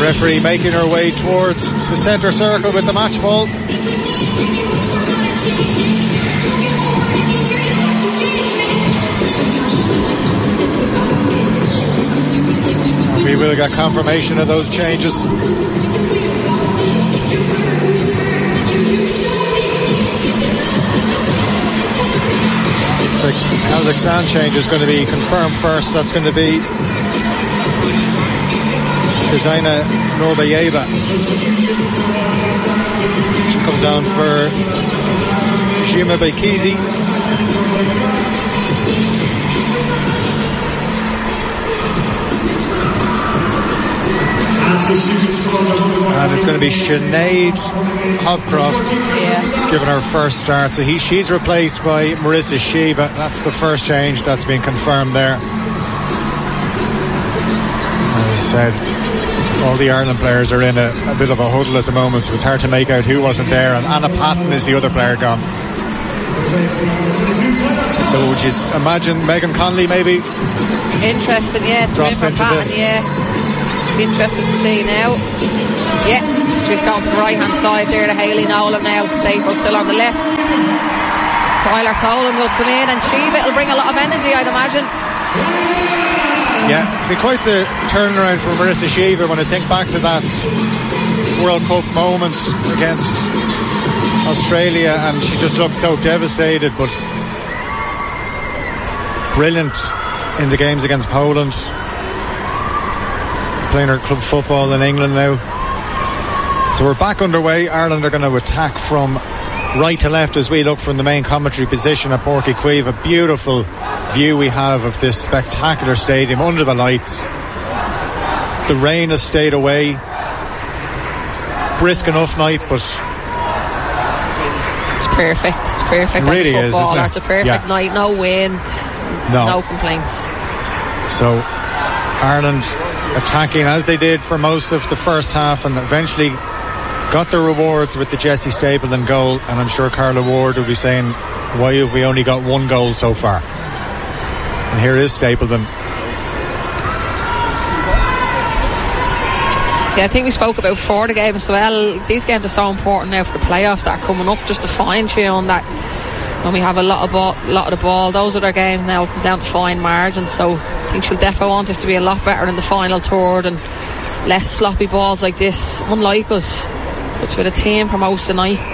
Referee making her way towards the centre circle with the match ball. We will get confirmation of those changes. Looks like Kazakhstan change is going to be confirmed first. That's going to be Zaina Norbayeva. She comes on for Jima Baikizi. And it's going to be Sinead Hopcroft giving her first start. So she's replaced by Marissa Sheba. That's the first change that's been confirmed there. As I said, all the Ireland players are in a bit of a huddle at the moment, so it was hard to make out who wasn't there, and Anna Patton is the other player gone. So would you imagine Megan Conley maybe? Interesting, yeah. Drops into Patton, yeah. Interesting to see now. Yeah, she's gone to the right hand side there to Hayley Nolan now. Safer still on the left. Tyler Tolan will come in, and Sheba will bring a lot of energy, I'd imagine. Yeah, it'll be quite the turnaround for Marissa Sheba when I think back to that World Cup moment against Australia, and she just looked so devastated, but brilliant in the games against Poland. Playing her club football in England now. So we're back underway. Ireland are going to attack from right to left as we look from the main commentary position at Páirc Uí Chaoimh. A beautiful view we have of this spectacular stadium under the lights. The rain has stayed away. Brisk enough night, but it's perfect. It's perfect. It really is, isn't it? It's a perfect night. No wind. No complaints. So Ireland attacking as they did for most of the first half, and eventually got the rewards with the Jessie Stapleton goal. And I'm sure Carla Ward will be saying, why have we only got one goal so far? And here is Stapleton. Yeah, I think we spoke about before the game as well. These games are so important now for the playoffs that are coming up, just to fine tune that when we have a lot of the ball, those other games now come down to fine margins. So I think she'll definitely want us to be a lot better in the final third and less sloppy balls like this, unlike us. So it's with a team for most of the night.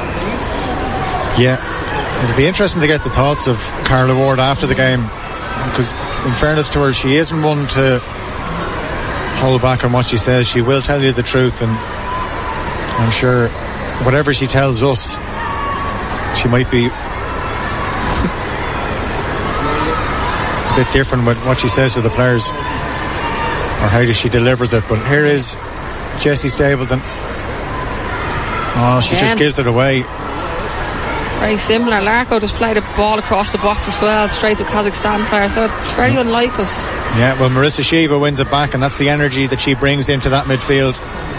Yeah, it'll be interesting to get the thoughts of Carla Ward after the game, because in fairness to her, she isn't one to hold back on what she says. She will tell you the truth, and I'm sure whatever she tells us, she might be a bit different with what she says to the players, or how she delivers it. But here is Jessie Stapleton. Oh, she just gives it away. Very similar. Larko just played a ball across the box as well, straight to Kazakhstan player, so it's very unlike us. Yeah, well, Marissa Sheba wins it back, and that's the energy that she brings into that midfield.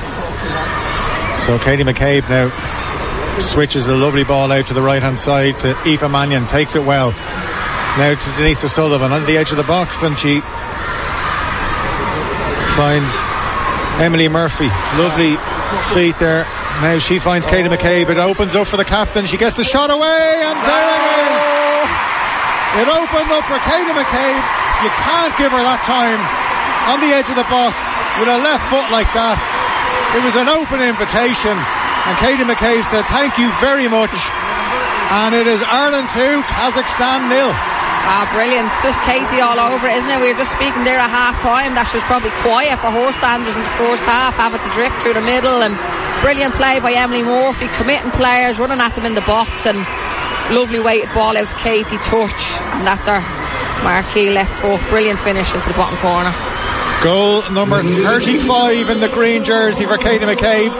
So Katie McCabe now switches a lovely ball out to the right hand side to Aoife Mannion, takes it well. Now to Denise O'Sullivan on the edge of the box, and she finds Emily Murphy. Lovely feet there. Now she finds Katie McCabe. It opens up for the captain. She gets the shot away, and there it is. It opened up for Katie McCabe. You can't give her that time on the edge of the box with a left foot like that. It was an open invitation, and Katie McCabe said thank you very much. And it is Ireland 2, Kazakhstan 0. Brilliant. It's just Katie all over it, isn't it? We were just speaking there at half time that she was probably quiet for her standards in the first half, having to drift through the middle, and brilliant play by Emily Murphy, committing players, running at them in the box, and lovely weighted ball out to Katie, touch, and that's our marquee left foot. Brilliant finish into the bottom corner. Goal number 35 in the green jersey for Katie McCabe.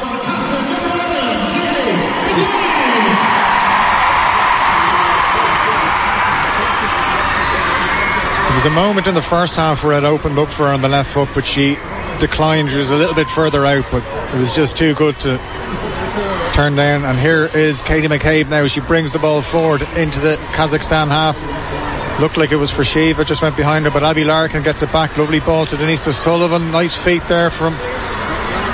There was a moment in the first half where it opened up for her on the left foot, but she declined. She was a little bit further out, but it was just too good to turn down. And here is Katie McCabe now. She brings the ball forward into the Kazakhstan half. Looked like it was for Shiva, just went behind her, but Abby Larkin gets it back. Lovely ball to Denise O'Sullivan. Nice feet there from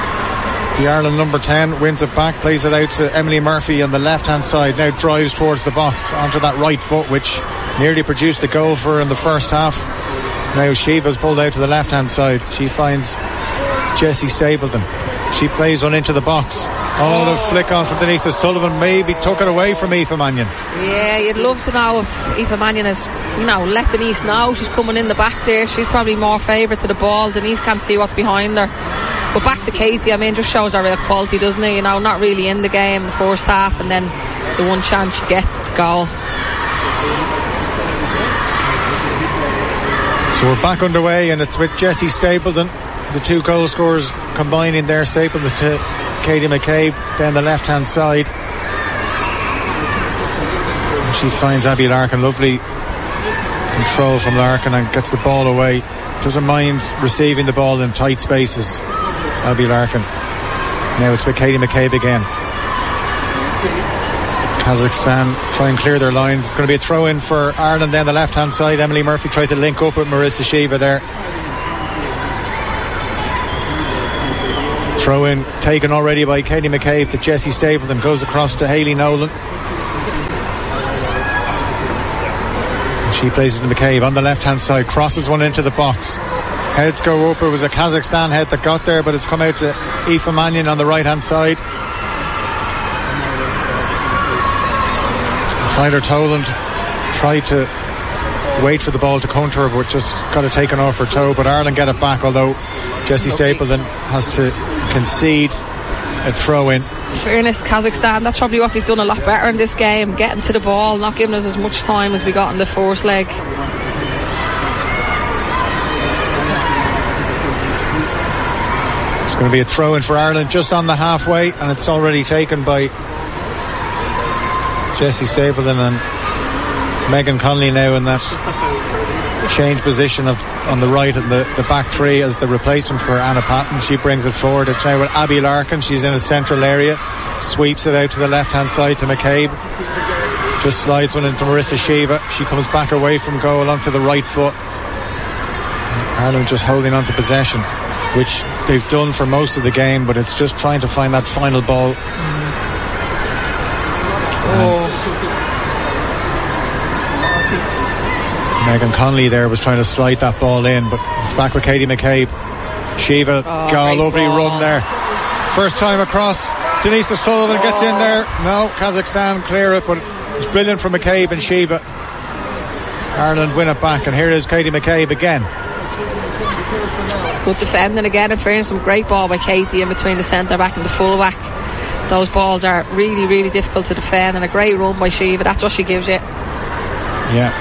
The Ireland number 10 wins it back, plays it out to Emily Murphy on the left hand side, now drives towards the box onto that right foot, which nearly produced the goal for her in the first half. Now Shiva's pulled out to the left hand side. She finds Jessie Stapleton. She plays one into the box. The flick on from Denise O'Sullivan maybe took it away from Aoife Mannion. Yeah, you'd love to know if Aoife Mannion has, let Denise know she's coming in the back there. She's probably more favourite to the ball. Denise can't see what's behind her. But back to Katie, just shows her real quality, doesn't it? Not really in the game in the first half, and then the one chance she gets to goal. So we're back underway, and it's with Jessie Stapleton, the two goal scorers combining there. Stapleton to Katie McCabe down the left hand side. And she finds Abby Larkin. Lovely control from Larkin and gets the ball away. Doesn't mind receiving the ball in tight spaces, Abby Larkin. Now it's with Katie McCabe again. Kazakhstan try and clear their lines. It's going to be a throw in for Ireland down the left hand side. Emily Murphy tried to link up with Marissa Shiva there. Throw in taken already by Katie McCabe to Jessie Stapleton, goes across to Hayley Nolan. She plays it to McCabe on the left hand side, crosses one into the box. Heads go up. It was a Kazakhstan head that got there, but it's come out to Aoife Mannion on the right hand side. Tyler Toland tried to wait for the ball to come to her, but just got it taken off her toe. But Ireland get it back, although Jessie Stapleton has to concede a throw in. Fairness, Kazakhstan, that's probably what they've done a lot better in this game, getting to the ball, not giving us as much time as we got in the first leg. It's going to be a throw in for Ireland just on the halfway, and it's already taken by Jessie Stapleton and Megan Connolly now in that change position on the right and the back three as the replacement for Anna Patton. She brings it forward. It's now with Abby Larkin. She's in a central area, sweeps it out to the left hand side to McCabe, just slides one into Marissa Shiva. She comes back away from goal onto the right foot. Ireland just holding on to possession, which they've done for most of the game, but it's just trying to find that final ball. Megan Connolly there was trying to slide that ball in, but it's back with Katie McCabe. Shiva got a lovely run there. First time across. Denise O'Sullivan gets in there. No, Kazakhstan clear it, but it's brilliant from McCabe and Shiva. Ireland win it back, and here is Katie McCabe again. Good defending again, and fairness, some great ball by Katie in between the centre back and the full back. Those balls are really, really difficult to defend, and a great run by Shiva. That's what she gives you. Yeah.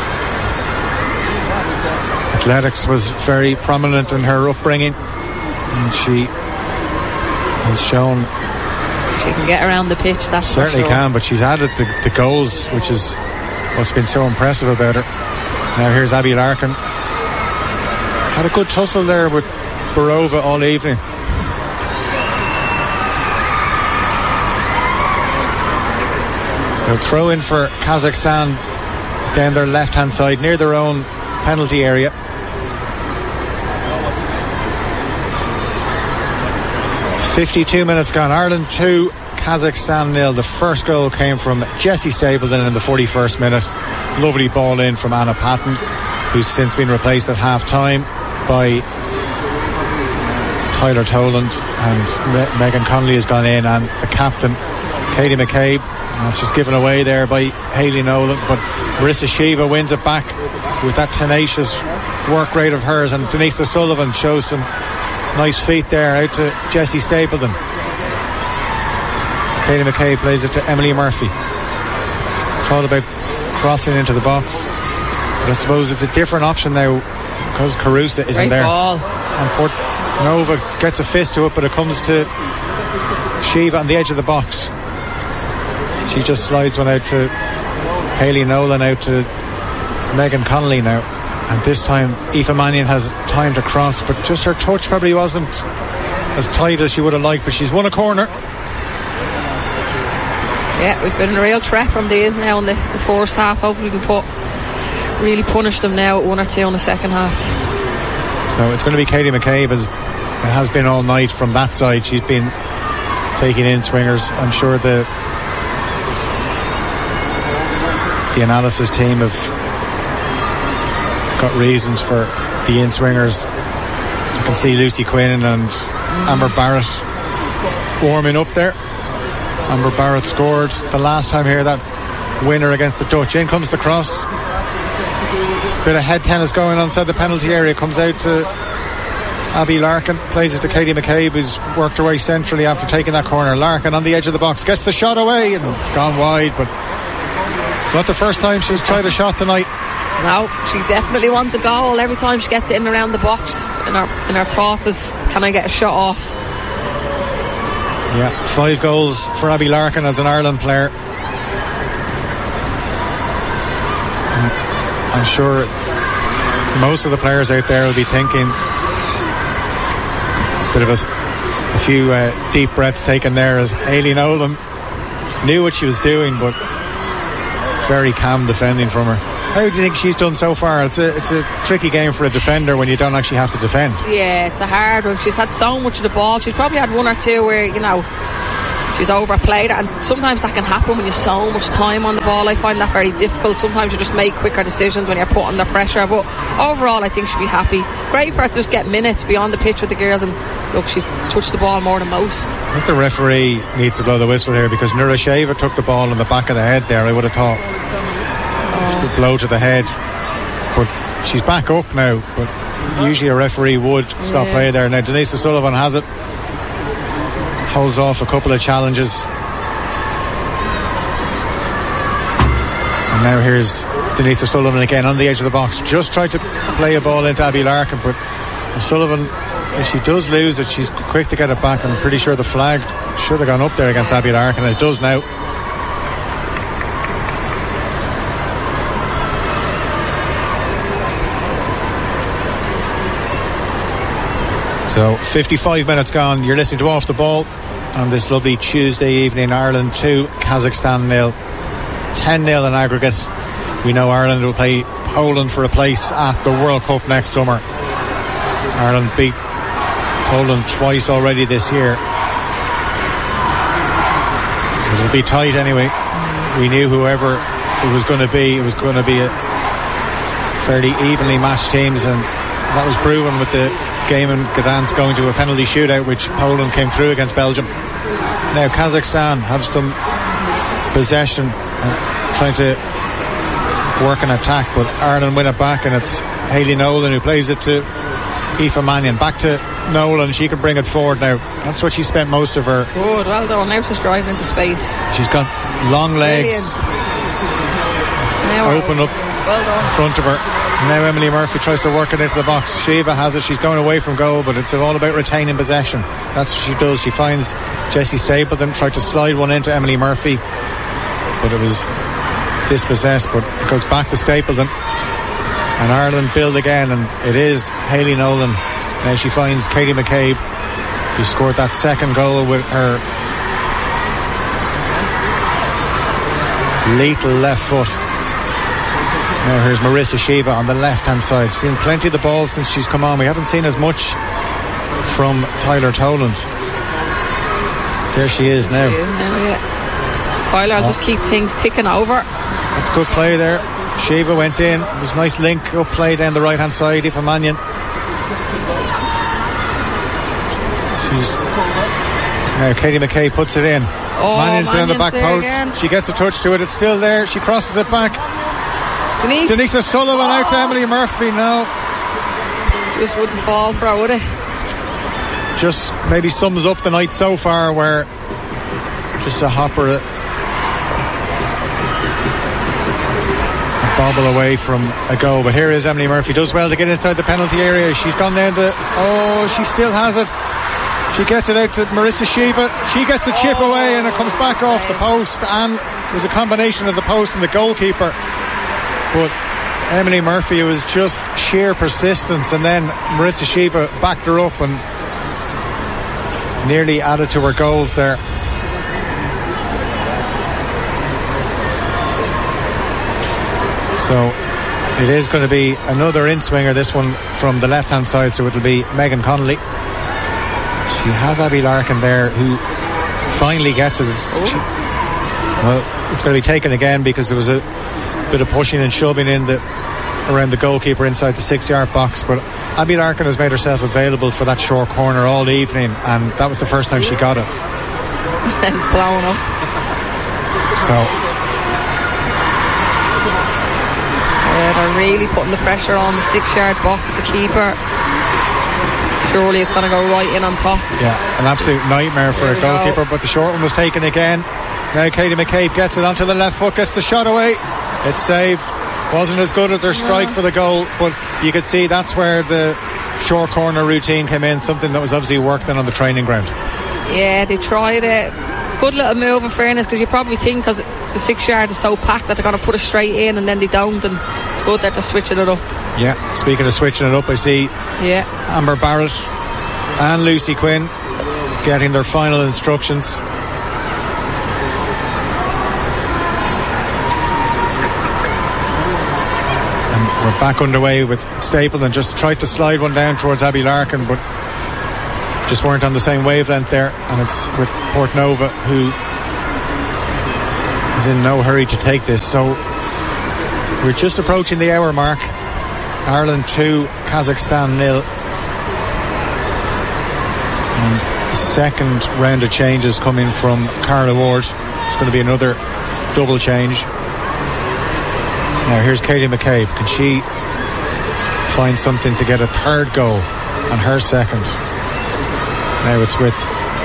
Athletics was very prominent in her upbringing, and she has shown she can get around the pitch. That's certainly can, but she's added the goals, which is what's been so impressive about her. Now here's Abby Larkin. Had a good tussle there with Barova all evening. So throw in for Kazakhstan down their left hand side near their own penalty area. .52 minutes gone. Ireland 2, Kazakhstan 0. The first goal came from Jessie Stapleton in the 41st minute. Lovely ball in from Anna Patton, who's since been replaced at half time by Tyler Toland, and Megan Connolly has gone in, and the captain Katie McCabe, and that's just given away there by Hayley Nolan, but Marissa Shiva wins it back with that tenacious work rate of hers, and Denise O'Sullivan shows some nice feet there out to Jessie Stapleton. Katie McCabe plays it to Emily Murphy. Thought about crossing into the box, but I suppose it's a different option now because Carusa isn't there. Ball. And Nova gets a fist to it, but it comes to Shiva on the edge of the box. She just slides one out to Hayley Nolan, out to Megan Connolly now. And this time Aoife Mannion has time to cross, but just her touch probably wasn't as tight as she would have liked, but she's won a corner. Yeah, we've been in a real threat from these now in the first half. Hopefully we can really punish them now at 1 or 2 in the second half. So it's going to be Katie McCabe, as it has been all night from that side. She's been taking in swingers. I'm sure the analysis team have got reasons for the in-swingers. You can see Lucy Quinn and Amber Barrett warming up there. Amber Barrett scored the last time here, that winner against the Dutch. In comes the cross. It's a bit of head tennis going on inside the penalty area. Comes out to Abby Larkin, plays it to Katie McCabe, who's worked her way centrally after taking that corner. Larkin on the edge of the box, gets the shot away, and it's gone wide, but it's not the first time she's tried a shot tonight. No, she definitely wants a goal. Every time she gets it in around the box, in her thoughts is, can I get a shot off? Yeah, 5 goals for Abby Larkin as an Ireland player. I'm sure most of the players out there will be thinking, bit of a few deep breaths taken there, as Aileen Nolan knew what she was doing, but very calm defending from her. How do you think she's done so far? It's a tricky game for a defender when you don't actually have to defend. Yeah, it's a hard one. She's had so much of the ball. She's probably had one or two where, she's overplayed it, and sometimes that can happen when you have so much time on the ball. I find that very difficult. Sometimes you just make quicker decisions when you're put under pressure, but overall I think she'll be happy. Great for her to just get minutes beyond the pitch with the girls, and look, she's touched the ball more than most. I think the referee needs to blow the whistle here, because Nurasheva took the ball in the back of the head there. I would have thought the blow to the head, but she's back up now, but usually a referee would stop play there. Now Denise O'Sullivan has it, holds off a couple of challenges, and now here's Denise O'Sullivan again on the edge of the box. Just tried to play a ball into Abby Larkin, but O'Sullivan, if she does lose it, she's quick to get it back. I'm pretty sure the flag should have gone up there against Abby Larkin, and it does now. So 55 minutes gone. You're listening to Off the Ball on this lovely Tuesday evening. Ireland 2, Kazakhstan 0, 10-0 in aggregate. We know Ireland will play Poland for a place at the World Cup next summer. Ireland beat Poland twice already this year. It'll be tight anyway. We knew whoever it was going to be a fairly evenly matched teams, and that was proven with the game in Gdansk going to a penalty shootout, which Poland came through against Belgium. Now Kazakhstan have some possession, trying to work an attack, but Ireland win it back, and it's Hayley Nolan who plays it to Aoife Mannion. Back to Nolan, she can bring it forward now. That's what she spent most of her. Good, well done. Now she's driving into space. She's got long legs. Now open up in front of her. Now Emily Murphy tries to work it into the box. Shiva has it. She's going away from goal, but it's all about retaining possession. That's what she does. She finds Jessie Stapleton, tried to slide one into Emily Murphy, but it was dispossessed. But it goes back to Stapleton, and Ireland build again, and it is Hayley Nolan. Now she finds Katie McCabe, who scored that second goal with her lethal left foot. Now here's Marissa Shiva on the left hand side. Seen plenty of the ball since she's come on. We haven't seen as much from Tyler Toland. There she is now. Tyler just keep things ticking over. That's good play there. Shiva went in. It was a nice link up play down the right hand side. Aoife Mannion. Now Katie McCabe puts it in. Mannion's in the back post. Again. She gets a touch to it. It's still there. She crosses it back. Denise O'Sullivan out to Emily Murphy now. Just wouldn't fall for her, would it? Just maybe sums up the night so far, where just a hopper, a bobble away from a goal. But here is Emily Murphy. Does well to get inside the penalty area. She's gone down to... she still has it. She gets it out to Marissa Shiva. She gets the chip away, and it comes back off the post, and there's a combination of the post and the goalkeeper. But Emily Murphy, it was just sheer persistence, and then Marissa Shiva backed her up and nearly added to her goals there. So It is going to be another in-swinger, this one from the left-hand side, so it'll be Megan Connolly. She has Abby Larkin there, who finally gets it. Well, it's going to be taken again because there was a bit of pushing and shoving around the goalkeeper inside the 6-yard box, but Abby Larkin has made herself available for that short corner all evening, and that was the first time she got it. It's blown up. So they're really putting the pressure on the 6-yard box, the keeper. Surely it's going to go right in on top. Yeah, an absolute nightmare for a goalkeeper, but the short one was taken again. Now Katie McCabe gets it onto the left foot, gets the shot away. It's saved. Wasn't as good as her strike for the goal, but you could see that's where the short corner routine came in, something that was obviously worked on the training ground. Yeah, they tried it. Good little move in fairness, because you probably think because the 6-yard is so packed that they're going to put it straight in, and then they don't, and it's good that they're switching it up. Yeah, speaking of switching it up, I see Amber Barrett and Lucy Quinn getting their final instructions. And we're back underway with Stapleton. Just tried to slide one down towards Abby Larkin, but just weren't on the same wavelength there, and it's with Portnova, who is in no hurry to take this. So we're just approaching the hour mark. Ireland 2, Kazakhstan 0. And the second round of changes coming from Carla Ward. It's going to be another double change. Now here's Katie McCabe. Can she find something to get a third goal on her second? Now it's with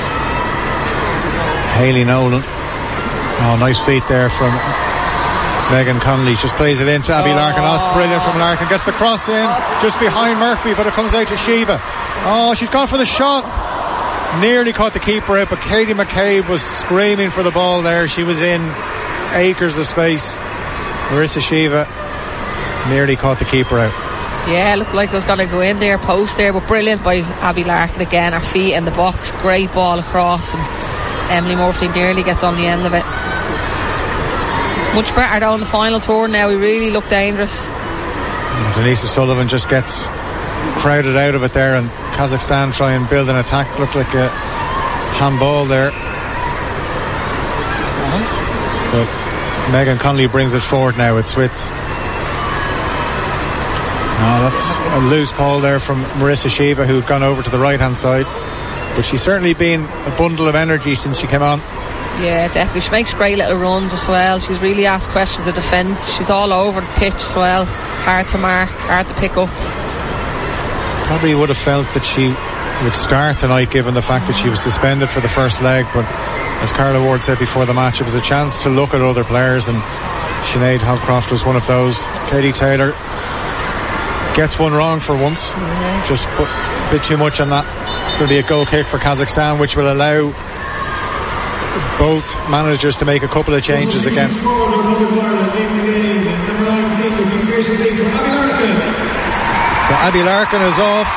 Hayley Nolan. Oh, nice feet there from Megan Connolly. Just plays it into Abby Larkin. Oh, it's brilliant from Larkin. Gets the cross in just behind Murphy, but it comes out to Shiva. Oh, she's gone for the shot. Nearly caught the keeper out, but Katie McCabe was screaming for the ball there. She was in acres of space. Marissa Shiva nearly caught the keeper out. Yeah, looked like it was going to go in there, post there, but brilliant by Abby Larkin again. Her feet in the box, great ball across, and Emily Murphy nearly gets on the end of it. Much better though in the final tour now. We really look dangerous. And Denise O'Sullivan just gets crowded out of it there, and Kazakhstan try and build an attack. Looked like a handball there. But Megan Connolly brings it forward now. It's with... No, that's a loose ball there from Marissa Shiva, who'd gone over to the right hand side, but she's certainly been a bundle of energy since she came on. Yeah, definitely. She makes great little runs as well. She's really asked questions of defence. She's all over the pitch as well. Hard to mark, hard to pick up. Probably would have felt that she would start tonight given the fact that she was suspended for the first leg, but as Carla Ward said before the match, it was a chance to look at other players, and Sinead Hogcroft was one of those. Katie Taylor gets one wrong for once. Just put a bit too much on that. It's going to be a goal kick for Kazakhstan, which will allow both managers to make a couple of changes again. So Abby Larkin is off.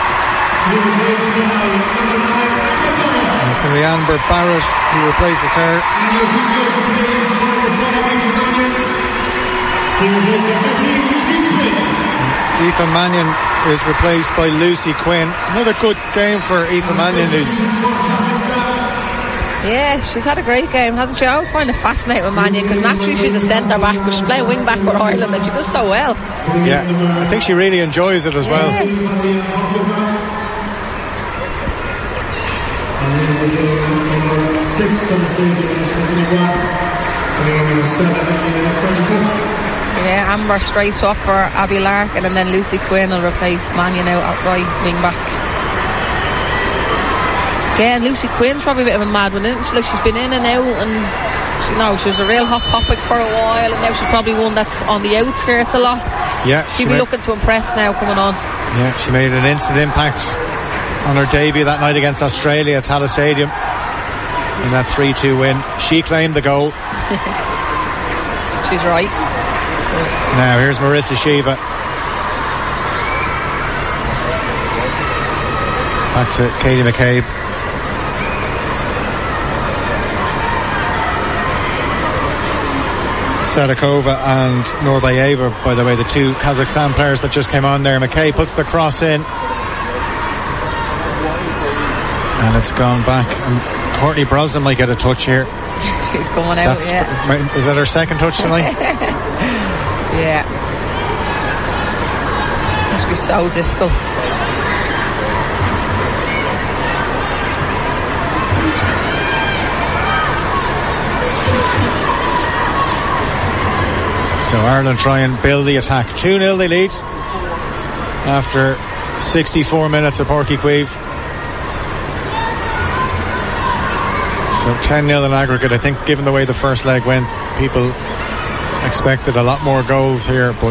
It's going to be Amber Barrett who replaces her. Aoife Mannion is replaced by Lucy Quinn. Another good game for Aoife Mannion, yeah, she's had a great game, hasn't she? I always find it fascinating with Mannion, because naturally she's a centre back, but she's playing wing back for Ireland and she does so well. Yeah, I think she really enjoys it as well. Yeah, Amber straight swap for Abby Larkin, and then Lucy Quinn will replace Mannion out at right wing back. Again, Lucy Quinn's probably a bit of a mad one, isn't she? Like, she's been in and out, and she was a real hot topic for a while, and now she's probably one that's on the outskirts a lot. Yeah, she'll be looking to impress now coming on. Yeah, she made an instant impact on her debut that night against Australia at Tallaght Stadium in that 3-2 win. She claimed the goal. She's right. Now here's Marissa Shiva. Back to Katie McCabe. Sadikova and Norbayeva, by the way, the two Kazakhstan players that just came on there. McKay puts the cross in, and it's gone back. And Courtney Brosnan might get a touch here. She's going out. Is that her second touch tonight? Yeah. Must be so difficult. So Ireland try and build the attack. 2-0 they lead after 64 minutes of Páirc Uí Chaoimh. So 10-0 in aggregate. I think given the way the first leg went, people expected a lot more goals here, but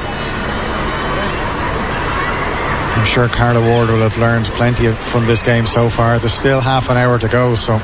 I'm sure Carla Ward will have learned plenty from this game so far. There's still half an hour to go, so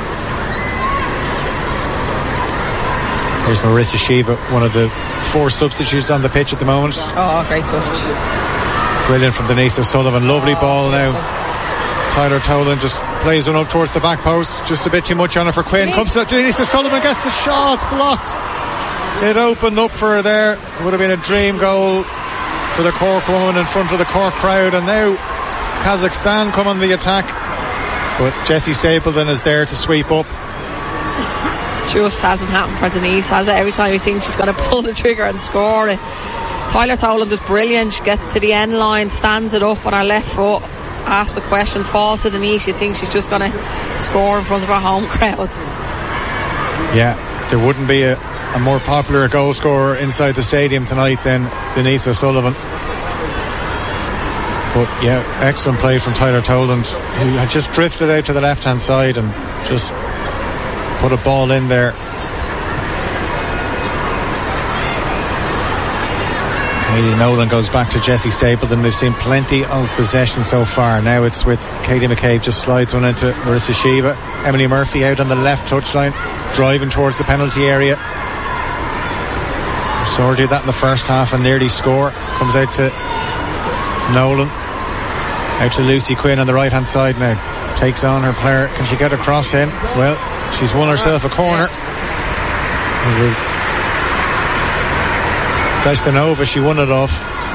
here's Marissa Shiva, one of the 4 substitutes on the pitch at the moment. Oh, great touch. Brilliant from Denise O'Sullivan. Lovely ball now. Tyler Tolan just plays one up towards the back post. Just a bit too much on it for Quinn. Comes to Denise O'Sullivan, gets the shot. It's blocked. It opened up for her there. It would have been a dream goal for the Cork woman in front of the Cork crowd. And now Kazakhstan come on the attack. But Jessie Stapleton is there to sweep up. Just hasn't happened for Denise, has it? Every time you think she's going to pull the trigger and score it. Tyler Toland is brilliant. She gets to the end line, stands it up on her left foot, asks the question, falls to Denise. You think she's just going to score in front of her home crowd. Yeah, there wouldn't be a more popular goal scorer inside the stadium tonight than Denise O'Sullivan. But yeah, excellent play from Tyler Toland, who had just drifted out to the left hand side and just put a ball in there. Hayley Nolan goes back to Jessie Stapleton. They've seen plenty of possession so far. Now it's with Katie McCabe, just slides one into Marissa Shiva. Emily Murphy out on the left touchline, driving towards the penalty area. So did that in the first half and nearly score. Comes out to Nolan, out to Lucy Quinn on the right hand side now. Takes on her player. Can she get a cross in? Well, she's won herself a corner. It was Destanova, she won it off.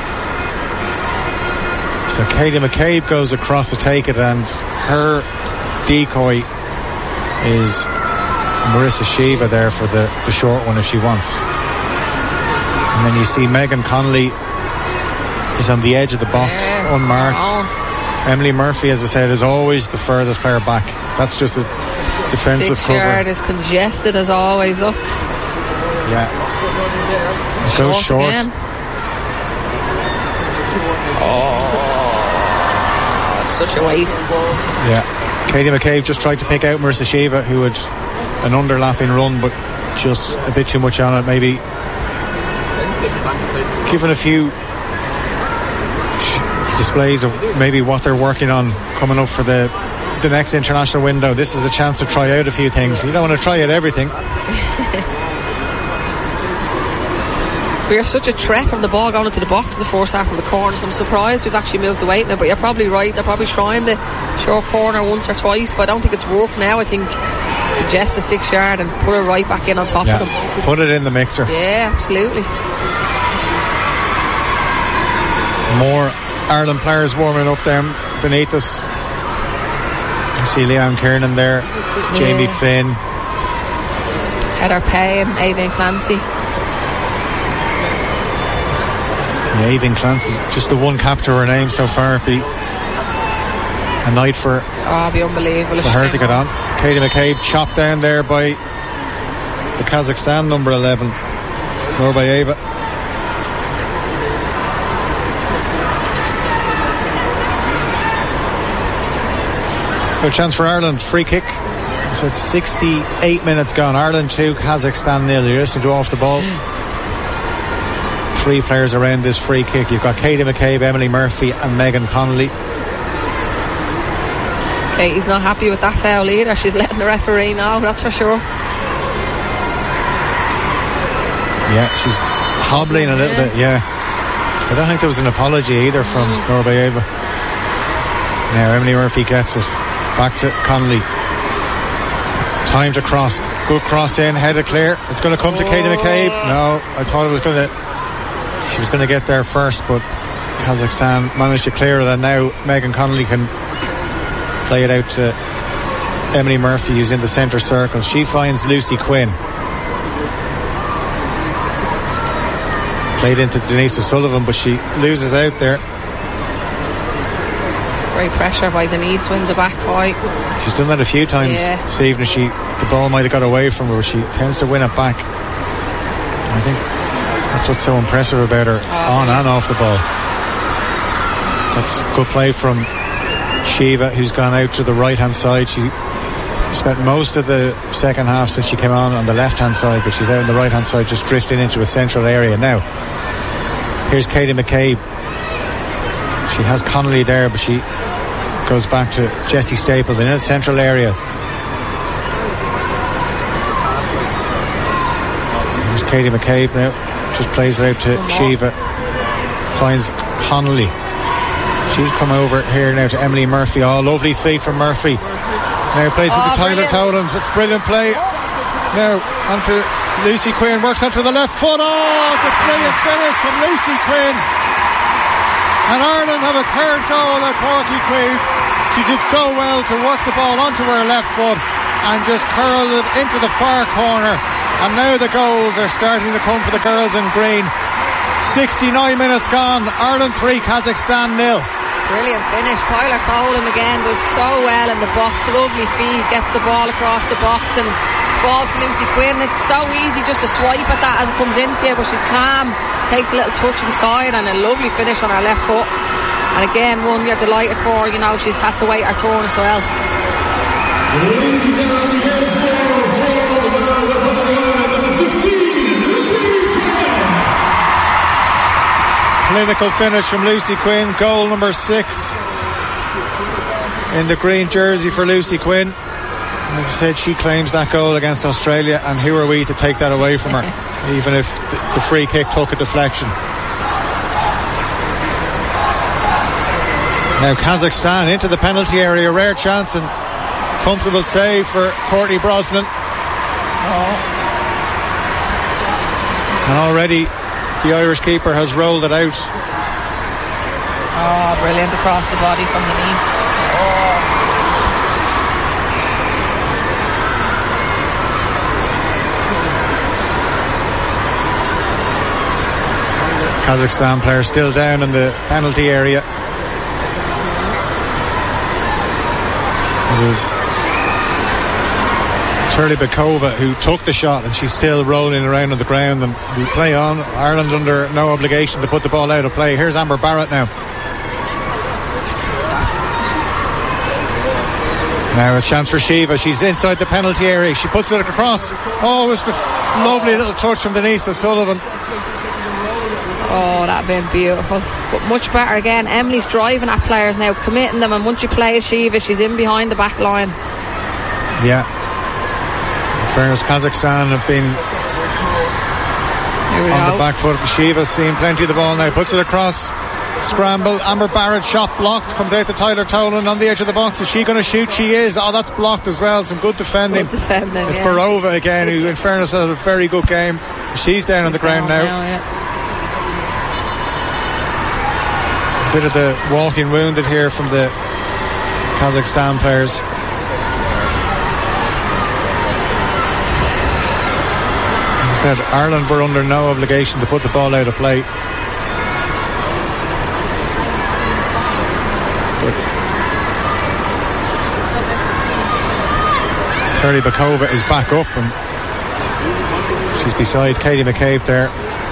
So Katie McCabe goes across to take it, and her decoy is Marissa Shiva there for the short one if she wants. And then you see Megan Connolly is on the edge of the box, unmarked. Emily Murphy, as I said, is always the furthest player back. That's just a defensive cover. 6 yard is congested as always. Look. Yeah. It goes short. Again. Oh, that's such a waste. Yeah. Katie McCabe just tried to pick out Marissa Shiva, who had an underlapping run, but just a bit too much on it. Maybe given a few displays of maybe what they're working on coming up for the next international window. This is a chance to try out a few things. You don't want to try out everything. We are such a threat from the ball going into the box in the first half of the corners. I'm surprised we've actually moved away from it, but you're probably right. They're probably trying the short corner once or twice, but I don't think it's worked now. I think congest the 6 yard and put it right back in on top of them. Put it in the mixer. Yeah, absolutely. More Ireland players warming up there beneath us. You see Leanne Kiernan there, Jamie Flynn, Heather Payne, Aoibhinn Clancy. Yeah, Aoibhinn Clancy, just the one cap to her name so far. It'd be a night for it'd be unbelievable for her to get on. Katie McCabe chopped down there by the Kazakhstan number 11, Norbayeva. So chance for Ireland, free kick. So it's 68 minutes gone. Ireland 2, Kazakhstan 0. You're listening to Off the Ball. 3 players around this free kick. You've got Katie McCabe, Emily Murphy and Megan Connolly. Katie's not happy with that foul either. She's letting the referee know, that's for sure. Yeah, she's hobbling a little bit, yeah. I don't think there was an apology either from Norbayeva. Now Emily Murphy gets it. Back to Connolly. Time to cross. Good cross in, headed clear. It's going to come to Katie McCabe. No, I thought she was going to get there first, but Kazakhstan managed to clear it, and now Megan Connolly can play it out to Emily Murphy, who's in the centre circle. She finds Lucy Quinn. Played into Denise O'Sullivan, but she loses out there. Great pressure by Denise, wins it back high. She's done that a few times this evening. The ball might have got away from her, but she tends to win it back. I think that's what's so impressive about her, on and off the ball. That's good play from Shiva, who's gone out to the right hand side. She spent most of the second half since she came on the left hand side, but she's out on the right hand side, just drifting into a central area now. Here's Katie McCabe. She has Connolly there, but she goes back to Jessie Stapleton in a central area. Here's Katie McCabe now, just plays it out to Shiva, finds Connolly. She's come over here now to Emily Murphy. Lovely feet from Murphy. Now plays it to Tyler Toland. It's brilliant play. Now onto Lucy Quinn, works onto the left foot. It's a brilliant finish from Lucy Quinn. And Ireland have a third goal at Páirc Uí Chaoimh. She did so well to work the ball onto her left foot and just curled it into the far corner. And now the goals are starting to come for the girls in green. 69 minutes gone. Ireland 3, Kazakhstan 0. Brilliant finish. Tyler Toland again does so well in the box. Lovely feed, gets the ball across the box and falls to Lucy Quinn. It's so easy just to swipe at that as it comes into you, but she's calm, takes a little touch to the side, and a lovely finish on her left foot. And again, one you're delighted for. She's had to wait her turn as well. Ladies and gentlemen, the game score for the Republic of Ireland, number 15, Lucy Quinn. Clinical finish from Lucy Quinn, goal number 6 in the green jersey for Lucy Quinn. As I said, she claims that goal against Australia, and who are we to take that away from her, even if the free kick took a deflection. Now Kazakhstan into the penalty area, rare chance and comfortable save for Courtney Brosnan. And already the Irish keeper has rolled it out. Brilliant across the body from Denise. Kazakhstan player still down in the penalty area. It was Turley Bakova who took the shot, and she's still rolling around on the ground, and we play on. Ireland under no obligation to put the ball out of play. Here's Amber Barrett now. Now a chance for Shiva. She's inside the penalty area. She puts it across. It was the lovely little touch from Denise O'Sullivan. That'd been beautiful. But much better again. Emily's driving at players now, committing them, and once you play as Shiva, she's in behind the back line. Yeah. In fairness, Kazakhstan have been on the back foot. Shiva's seen plenty of the ball now. Puts it across. Scramble. Amber Barrett shot blocked. Comes out to Tyler Toland on the edge of the box. Is she going to shoot? She is. That's blocked as well. Some good defending. It's Barova again, who in fairness had a very good game. She's down on the ground now. A bit of the walking wounded here from the Kazakhstan players. As I said, Ireland were under no obligation to put the ball out of play. Turley Bakova is back up, and she's beside Katie McCabe there.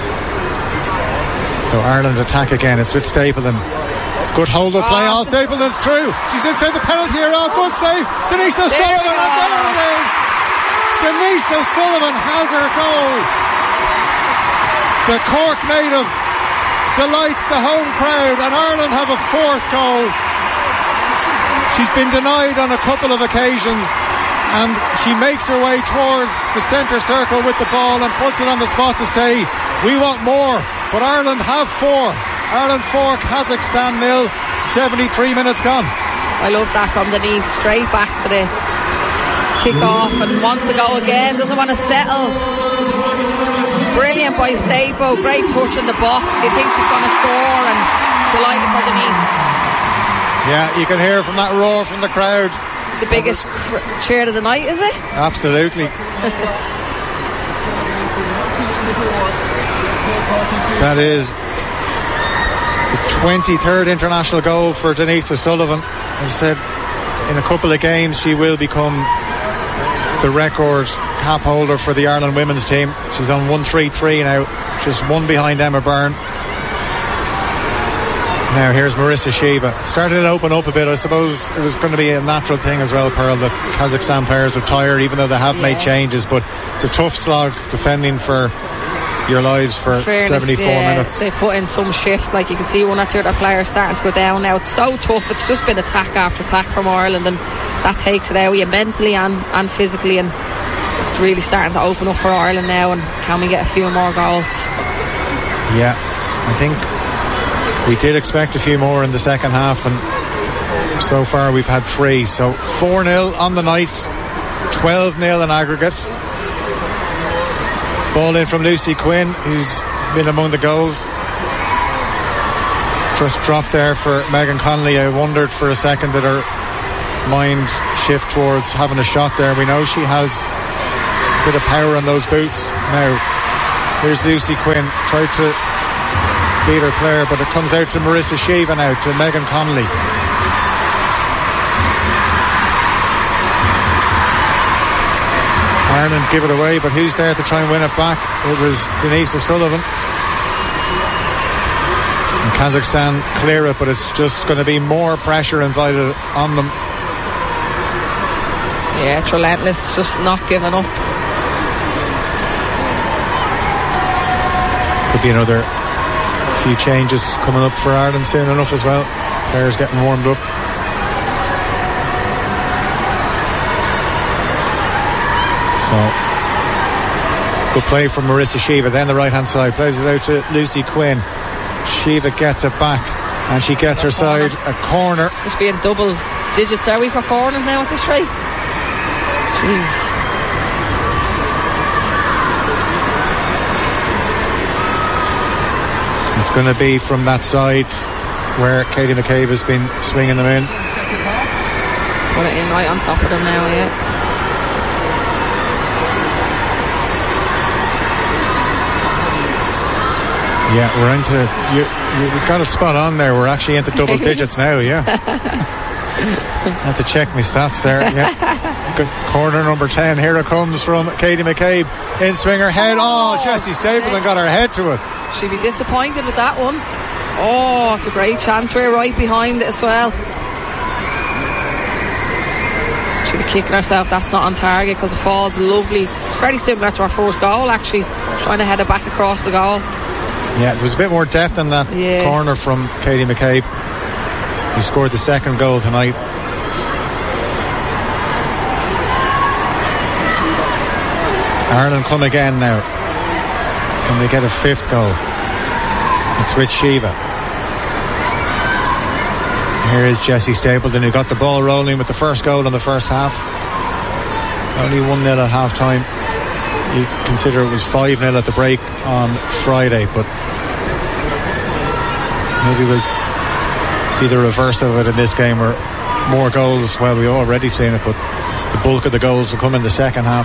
So Ireland attack again. It's with Stapleton. Good hold of play. Stapleton's through. She's inside the penalty area. Good save. Denise O'Sullivan. And there it is. Denise O'Sullivan has her goal. The Cork native delights the home crowd, and Ireland have a 4th goal. She's been denied on a couple of occasions, and she makes her way towards the centre circle with the ball and puts it on the spot to say, we want more. But Ireland have 4. Ireland 4, Kazakhstan 0. 73 minutes gone. I love that from Denise. Straight back for the kick off and wants to go again, doesn't want to settle. Brilliant by Stapo, great touch in the box. You think she's going to score, and delighted for Denise. Yeah, you can hear from that roar from the crowd. The biggest cheer of the night, is it? Absolutely. That is the 23rd international goal for Denise O'Sullivan. As I said, in a couple of games she will become the record cap holder for the Ireland women's team. She's on 133 now, just one behind Emma Byrne. Now here's Marissa Shiva. Started to open up a bit. I suppose it was going to be a natural thing as well, Pearl, that Kazakhstan players were tired, even though they have made changes, but it's a tough slog defending for your lives for 74 minutes. They put in some shift, like you can see one or two of their players starting to go down now. It's so tough. It's just been attack after attack from Ireland, and that takes it out of you mentally and physically, and it's really starting to open up for Ireland now. And can we get a few more goals? Yeah, I think we did expect a few more in the second half, and so far we've had 3. So 4-0 on the night, 12-0 in aggregate. Ball in from Lucy Quinn, who's been among the goals. First drop there for Megan Connolly. I wondered for a second that her mind shift towards having a shot there. We know she has a bit of power on those boots. Now here's Lucy Quinn, tried to beat her player, but it comes out to Marissa Shiva now, to Megan Connolly. Ireland give it away, but who's there to try and win it back? It was Denise O'Sullivan. And Kazakhstan clear it, but it's just going to be more pressure invited on them. Yeah, it's relentless, just not giving up. Could be another few changes coming up for Ireland soon enough as well. Players getting warmed up. So, good play from Marissa Shiva. Then the right hand side plays it out to Lucy Quinn. Shiva gets it back, and she gets her side a corner. Just being double digits, are we, for corners now at this rate? Jeez. It's going to be from that side where Katie McCabe has been swinging them in. Put it in right on top of them now, yeah. Yeah, we're into, you got it spot on there. We're actually into double digits now, yeah. I had to check my stats there, yeah. Good. Corner number 10, here it comes from Katie McCabe. In swinger head, Jessie Stapleton got her head to it. She'd be disappointed with that one. Oh, it's a great chance. We're right behind it as well. She'll be kicking herself that's not on target because it falls lovely. It's very similar to our first goal, actually, trying to head it back across the goal. Yeah, there was a bit more depth in that corner from Katie McCabe, who scored the second goal tonight. Ireland come again now. Can they get a fifth goal? It's with Shiva. Here is Jessie Stapleton, who got the ball rolling with the first goal in the first half. Only 1-0 at half time. You consider it was 5-0 at the break on Friday, but maybe we'll see the reverse of it in this game, where more goals. Well, we've already seen it, but the bulk of the goals will come in the second half.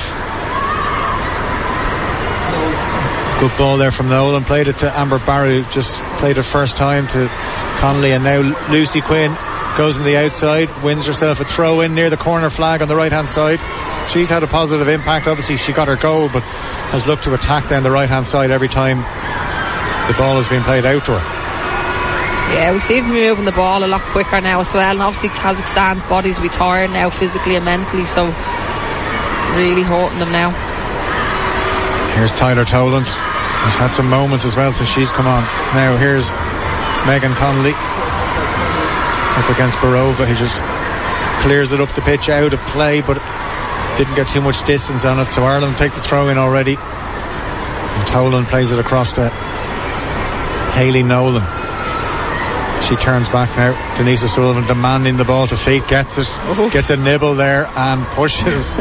Good ball there from Nolan, played it to Amber Barrow, just played it first time to Connolly, and now Lucy Quinn goes on the outside, wins herself a throw in near the corner flag on the right hand side. She's had a positive impact. Obviously she got her goal, but has looked to attack down the right hand side every time the ball has been played out to her. Yeah, we seem to be moving the ball a lot quicker now as well, and obviously Kazakhstan's bodies will be tired now physically and mentally, so really hurting them now. Here's Tyler Toland. She's had some moments as well since she's come on. Now here's Megan Connolly up against Barova, who just clears it up the pitch out of play, but didn't get too much distance on it, so Ireland take the throw in already, and Toland plays it across to Hayley Nolan. She turns back now. Denise O'Sullivan demanding the ball to feet, gets it, gets a nibble there and pushes.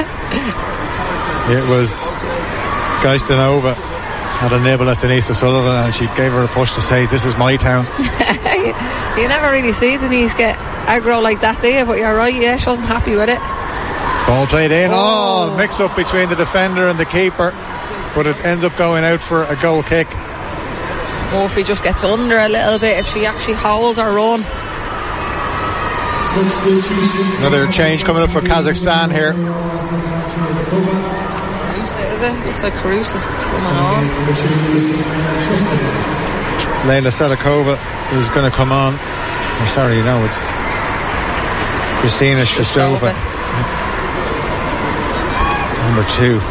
It was Geistanova had a nibble at Denise O'Sullivan and she gave her a push to say, this is my town. You never really see Denise get aggro like that, do you? But you're right, yeah, she wasn't happy with it. Ball played in. Mix up between the defender and the keeper, but it ends up going out for a goal kick. Murphy just gets under a little bit if she actually holds her run. Another change coming up for Kazakhstan here. Carusa, is it? Looks like Carusa's coming on. Leila Sedakova is going to come on. It's Kristina Shestova, number 2.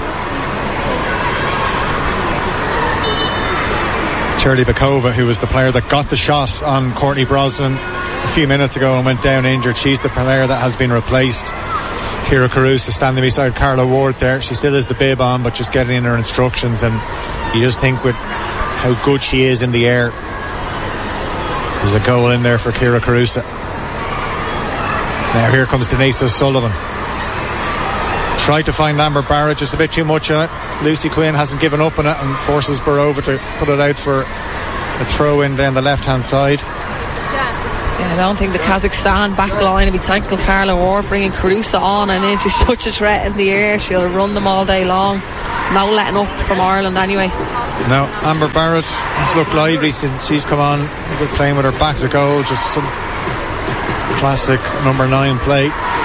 Shirley Bakova, who was the player that got the shot on Courtney Brosnan a few minutes ago and went down injured. She's the player that has been replaced. Kira Carusa standing beside Carla Ward there. She still has the bib on, but just getting in her instructions, and you just think with how good she is in the air, there's a goal in there for Kira Carusa. Now here comes Denise O'Sullivan. Tried to find Amber Barrett, just a bit too much on it. Lucy Quinn hasn't given up on it and forces Barova to put it out for a throw in down the left hand side. Yeah, I don't think the Kazakhstan back line will be thankful Carla Ward bringing Carusa on. I mean, she's such a threat in the air, she'll run them all day long. No letting up from Ireland anyway. No, Amber Barrett has looked lively since she's come on. Good playing with her back to goal, just some classic number 9 play.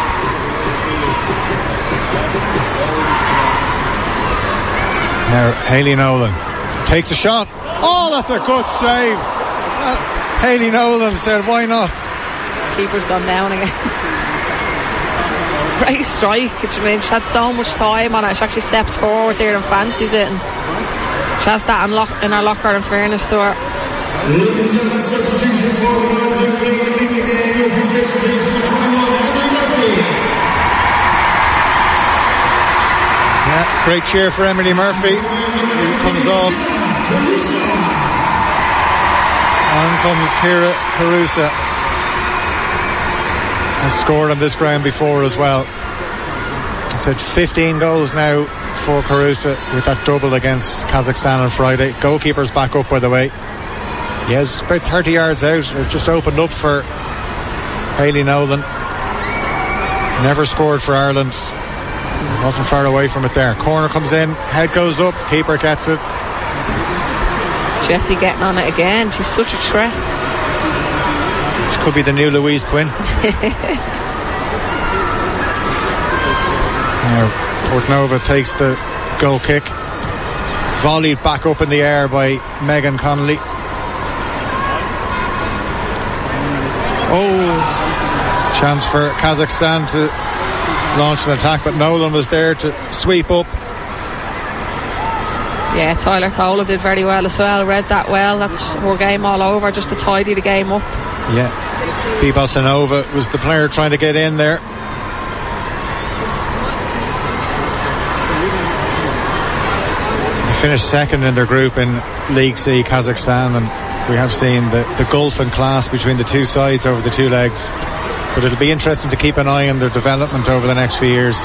Now Hayley Nolan takes a shot. Oh, that's a good save. Hayley Nolan said, why not? Keeper's gone down again. Great strike. I mean, she had so much time on it. She actually steps forward there and fancies it, and she has that in her locker, in fairness to her. Ladies and gentlemen, substitution for the Belgian leading the game with possession case number 21, Emily Murphy. Yeah, great cheer for Emily Murphy, who comes off. On comes Kira Carusa. Has scored on this ground before as well. I said 15 goals now for Carusa with that double against Kazakhstan on Friday. Goalkeeper's back up, by the way. Yes, about 30 yards out. It just opened up for Hayley Nolan. Never scored for Ireland. Wasn't far away from it there. Corner comes in, head goes up, keeper gets it. Jessie getting on it again. She's such a threat. This could be the new Louise Quinn. Now Portnova takes the goal kick, volleyed back up in the air by Megan Connolly. Chance for Kazakhstan to launch an attack, but Nolan was there to sweep up. Yeah, Tyler Tola did very well as well. Read that well. That's her game all over, just to tidy the game up. Yeah, Bibasanova was the player trying to get in there. They finished second in their group in League C, Kazakhstan, and we have seen the gulf in class between the two sides over the two legs. But it'll be interesting to keep an eye on their development over the next few years.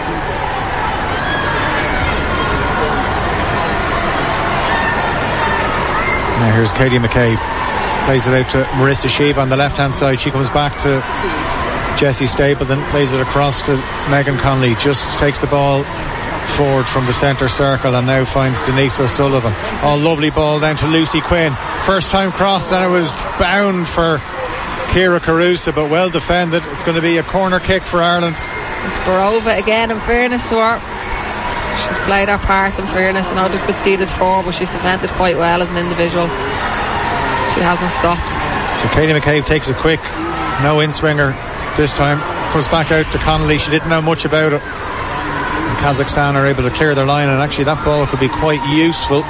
Now here's Katie McCabe. Plays it out to Marissa Sheave on the left hand side. She comes back to Jessie Stapleton, plays it across to Megan Connolly, just takes the ball forward from the centre circle and now finds Denise O'Sullivan. Oh, lovely ball down to Lucy Quinn. First time cross, and it was bound for Kira Carusa, but well defended. It's going to be a corner kick for Ireland. It's Barova again, in fairness to her. She's played her part, in fairness. I know they've conceded 4, but she's defended quite well as an individual. She hasn't stopped. So Katie McCabe takes a quick no in swinger this time, comes back out to Connolly. She didn't know much about it, and Kazakhstan are able to clear their line, and actually that ball could be quite useful.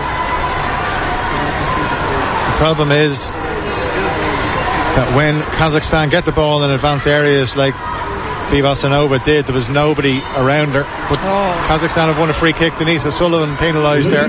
The problem is that when Kazakhstan get the ball in advanced areas like Bibasanova did, there was nobody around her, but Kazakhstan have won a free kick. Denise O'Sullivan penalised there.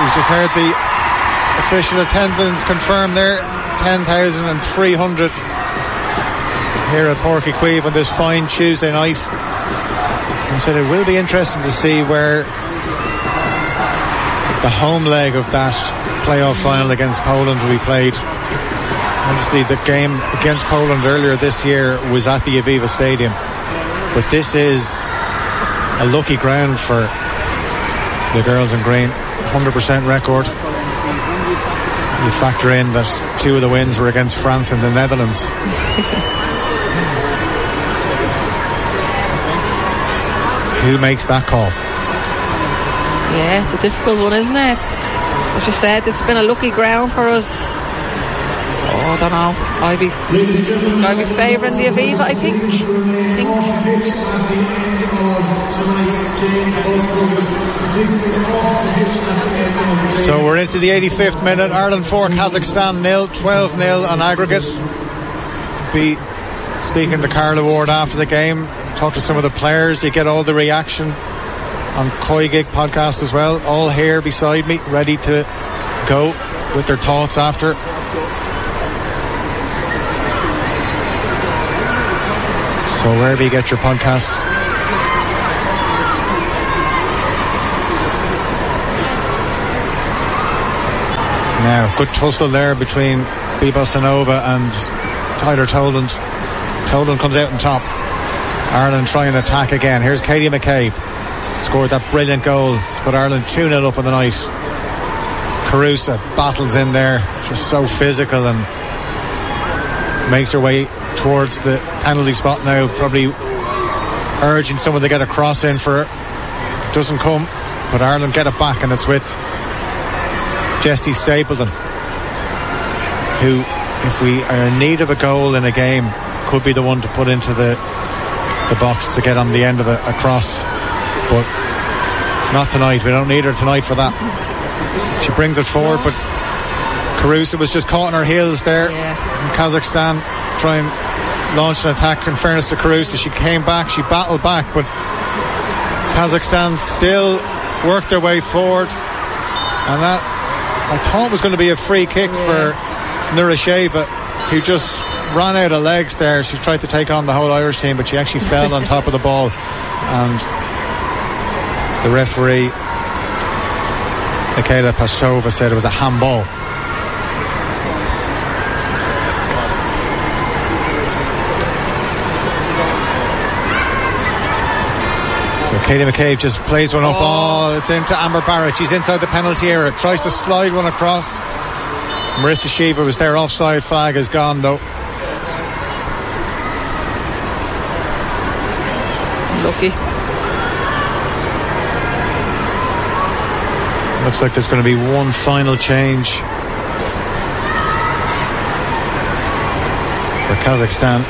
We've just heard the official attendance confirmed there, 10,300 here at Páirc Uí Chaoimh on this fine Tuesday night. And so it will be interesting to see where the home leg of that playoff final against Poland will be played. Obviously the game against Poland earlier this year was at the Aviva Stadium, but this is a lucky ground for the girls in green. 100% record. You factor in that 2 of the wins were against France and the Netherlands. Who makes that call? Yeah, it's a difficult one, isn't it? As you said, it's been a lucky ground for us. I don't know. I'd be favouring the Aviva, I think. So we're into the 85th minute. Ireland 4, Kazakhstan 0, 12-0 on aggregate. Be speaking to Carla Ward after the game. Talk to some of the players. You get all the reaction on Koi Gig podcast as well. All here beside me, ready to go with their thoughts after. So wherever you get your podcasts. Now, good tussle there between Biba Sanova and Tyler Toland. Toland comes out on top. Ireland trying to attack again. Here's Katie McCabe. Scored that brilliant goal to put Ireland 2-0 up in the night. Carusa battles in there, just so physical, and makes her way towards the penalty spot now, probably urging someone to get a cross in for her. Doesn't come, but Ireland get it back, and it's with Jessie Stapleton, who, if we are in need of a goal in a game, could be the one to put into the box to get on the end of a cross, but not tonight. We don't need her tonight for that. She brings it forward, but Carusa was just caught on her heels there. In Kazakhstan try and launch an attack. In fairness to Carusa, she came back, she battled back, but Kazakhstan still worked their way forward, and that I thought was going to be a free kick for Nurasheva, who just ran out of legs there. She tried to take on the whole Irish team, but she actually fell on top of the ball, and the referee Mikhaila Pastova said it was a handball. So Katie McCabe just plays one up. Oh, it's into Amber Barrett. She's inside the penalty area, tries to slide one across. Marissa Sheba was there. Offside flag is gone though. Lucky. Looks like there's going to be one final change for Kazakhstan.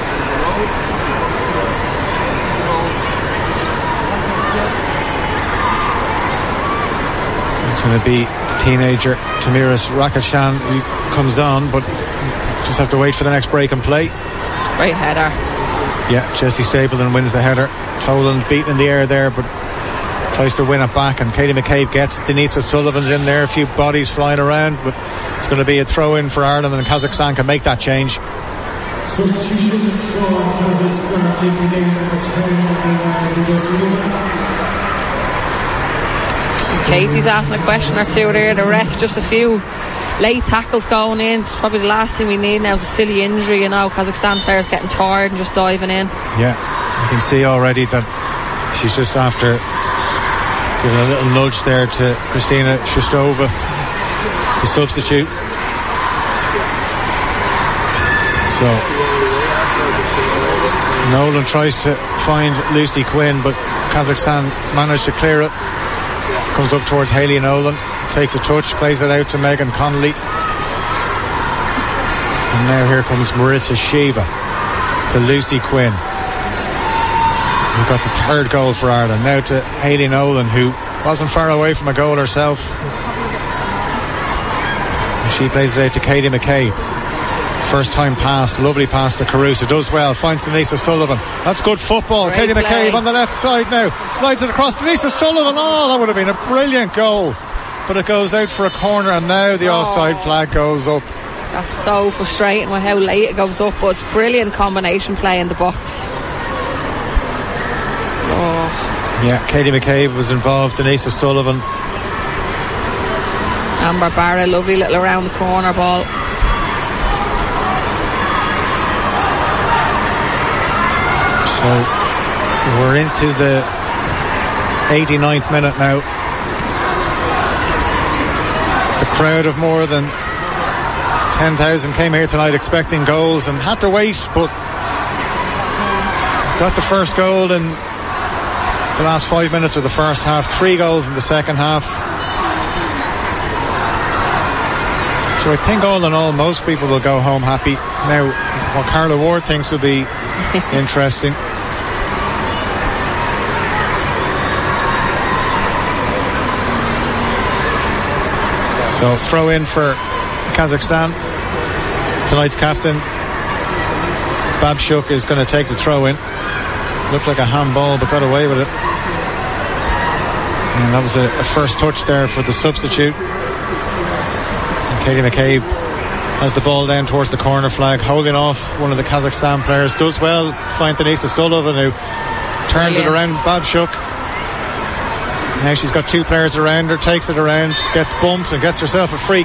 It's going to be teenager Tamiris Rakashan who comes on, but just have to wait for the next break and play. Great header. Yeah, Jessie Stapleton wins the header. Toland beaten in the air there, but tries to win it back, and Katie McCabe gets it. Denise O'Sullivan's in there, a few bodies flying around, but it's going to be a throw in for Ireland, and Kazakhstan can make that change. Substitution from Kazakhstan in the game number 10. Katie's asking a question or two there. The ref, just a few late tackles going in. It's probably the last thing we need now is a silly injury, you know. Kazakhstan players getting tired and just diving in. Yeah, you can see already that she's just after giving a little nudge there to Kristina Shustova, the substitute. So Nolan tries to find Lucy Quinn, but Kazakhstan managed to clear it. Comes up towards Hayley Nolan, takes a touch, plays it out to Megan Connolly, and now here comes Marissa Sheva to Lucy Quinn. We've got the third goal for Ireland. Now to Hayley Nolan, who wasn't far away from a goal herself. She plays it out to Katie McCabe. First time pass, lovely pass to Carusa, does well, finds Denise O'Sullivan. That's good football. Great Katie McCabe play. on the left side now, slides it across Denise O'Sullivan. Oh, that would have been a brilliant goal. but it goes out for a corner, and now the offside flag goes up. That's so frustrating with how late it goes up, but it's brilliant combination play in the box. Yeah, Katie McCabe was involved, Denise O'Sullivan. Amber Barra, lovely little around the corner ball. So we're into the 89th minute now. The crowd of more than 10,000 came here tonight expecting goals and had to wait, but got the first goal in the last 5 minutes of the first half, 3 goals in the second half. So I think all in all, most people will go home happy. Now, what Carla Ward thinks will be interesting. So throw in for Kazakhstan. Tonight's captain Babshuk is going to take the throw in. Looked like a handball but got away with it. And that was a first touch there for the substitute. And Katie McCabe has the ball down towards the corner flag, holding off one of the Kazakhstan players. Does well, find Denise O'Sullivan, who turns it around Babshuk. Now she's got 2 players around her, takes it around, gets bumped and gets herself a free